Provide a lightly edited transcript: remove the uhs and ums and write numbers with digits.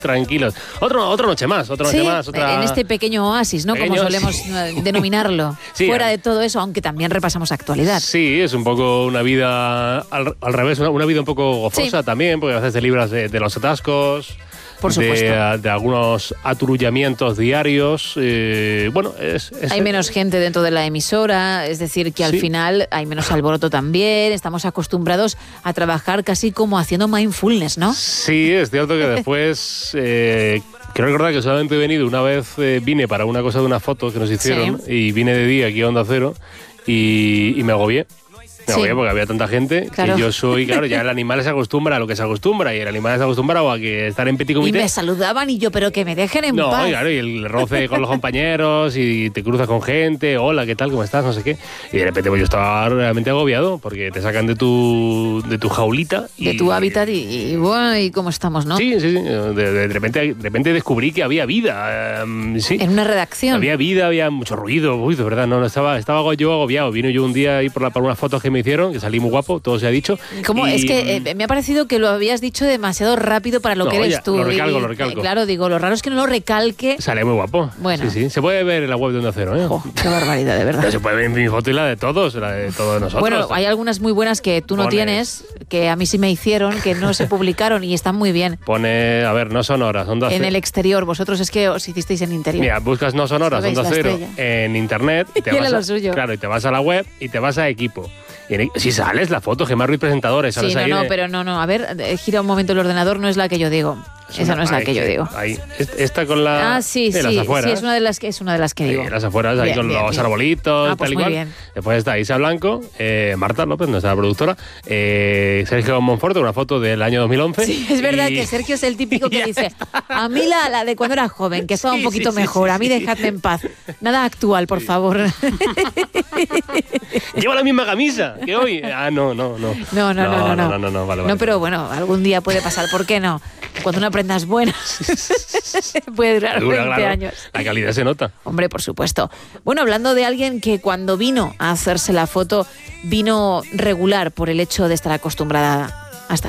tranquilos. Otra noche más, en este pequeño oasis, ¿no? Como solemos denominarlo. Sí, fuera de todo eso, aunque también repasamos actualidad. Sí, es un poco una vida al revés, una vida un poco gozosa también, porque a veces te libras de los atascos. Por supuesto. De algunos aturullamientos diarios. Hay menos gente dentro de la emisora, es decir, que al final hay menos alboroto también. Estamos acostumbrados a trabajar casi como haciendo mindfulness, ¿no? Sí, es cierto que después... Quiero recordar que solamente he venido una vez, vine para una cosa de una foto que nos hicieron y vine de día aquí a Onda Cero y me agobié. Porque había tanta gente que yo soy, claro, ya el animal se acostumbra a lo que se acostumbra y el animal se acostumbra a que estar en petit comité. Y me saludaban y yo, pero que me dejen en paz. Claro, y el roce con los compañeros y te cruzas con gente, hola, ¿qué tal? ¿Cómo estás? No sé qué. Y de repente yo estaba realmente agobiado porque te sacan de tu jaulita. De tu hábitat y cómo estamos, ¿no? Sí. De repente descubrí que había vida. En una redacción. Había vida, había mucho ruido. Uy, de verdad, no estaba yo agobiado. Vino yo un día ahí por unas fotos que me hicieron, que salí muy guapo, todo se ha dicho. ¿Cómo? Es que me ha parecido que lo habías dicho demasiado rápido para lo que eres tú. Lo recalco. Claro, digo, lo raro es que no lo recalque. Sale muy guapo. Bueno. Sí. Se puede ver en la web de Onda Cero, ¿eh? Qué barbaridad, de verdad. Pero se puede ver en mi foto y la de todos nosotros. Bueno, hay algunas muy buenas que tú no tienes, que a mí sí me hicieron, que no se publicaron y están muy bien. Pone, a ver, no sonoras, Onda Cero. En el exterior, vosotros es que os hicisteis en interior. Mira, buscas no sonoras, Onda Cero en internet y te vas lo suyo. Claro, y te vas a la web y te vas a equipo. Si sales la foto, Gemma Ruiz presentadores. Sí, pero no. A ver, gira un momento el ordenador, no es la que yo digo. Esa no es la que yo digo. Ahí. Esta con la... Ah, sí, las afueras. Sí, es una de las que digo. Las afueras, ahí con los arbolitos, pues tal y muy cual. bien. Después está Isa Blanco, Marta López, nuestra productora, Sergio Monforte, una foto del año 2011. Sí, es verdad que Sergio es el típico que dice, a mí la de cuando era joven, que estaba un poquito mejor, a mí dejadme en paz. Nada actual, por favor. Lleva la misma camisa que hoy. No. No, Vale. No, pero bueno, algún día puede pasar, ¿por qué no? Cuando una prenda es buena, puede durar 20 años. La calidad se nota. Hombre, por supuesto. Bueno, hablando de alguien que cuando vino a hacerse la foto, vino regular por el hecho de estar acostumbrada